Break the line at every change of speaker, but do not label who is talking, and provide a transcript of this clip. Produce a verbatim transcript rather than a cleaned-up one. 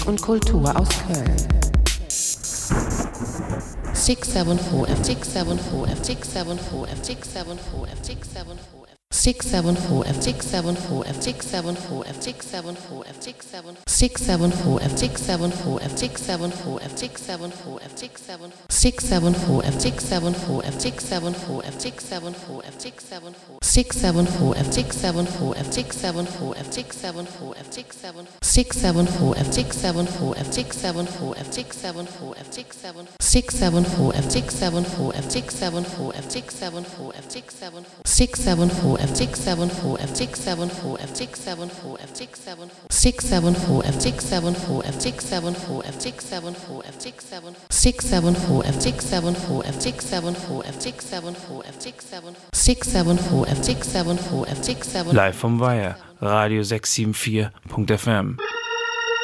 und Kultur aus Köln. six seven four F six seven four F six seven four F six seven four F six seven four six seven four F six seven four F six seven four F six seven four F six seven six seven four F six seven four F six seven four F six seven four F six seven six seven four F six seven four F six seven four F six seven four F six seven four six seven four F six seven four F six seven four F six seven four F six seven six seven four F six seven four F six seven four F six seven four F six seven six seven four F six seven four F six seven four F six seven four F six seven six seven four F six seven four F six seven four F six seven four F six seven six seven four F six seven four F six seven four F six seven four F six seven six seven four F six seven four F six seven four F six seven four F six seven six seven four F six seven four F six seven
Live vom Weiher, Radio sechs sieben vier Punkt F M.